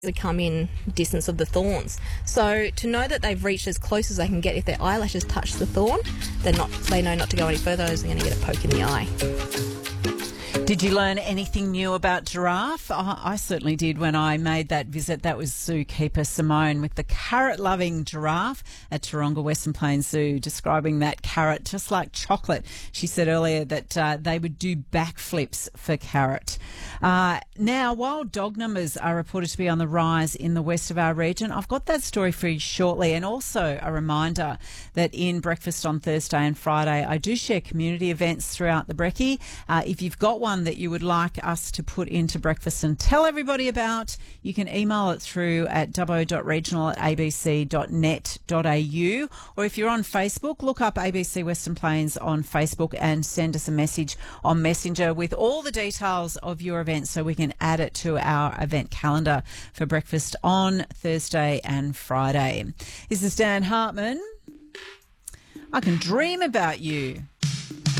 come in distance of the thorns. So to know that they've reached as close as they can get, if their eyelashes touch the thorn, they know not to go any further, as they're going to get a poke in the eye. Did you learn anything new about giraffe? I certainly did when I made that visit. That was zookeeper Simone with the carrot-loving giraffe at Taronga Western Plains Zoo, describing that carrot just like chocolate. She said earlier that they would do backflips for carrot. Now, while dog numbers are reported to be on the rise in the west of our region, I've got that story for you shortly, and also a reminder that in Breakfast on Thursday and Friday, I do share community events throughout the brekkie. If you've got one that you would like us to put into breakfast and tell everybody about, you can email it through at dubbo.regional@abc.net.au, or if you're on Facebook, look up ABC Western Plains on Facebook and send us a message on Messenger with all the details of your event so we can add it to our event calendar for breakfast on Thursday and Friday. This is Dan Hartman. I can dream about you.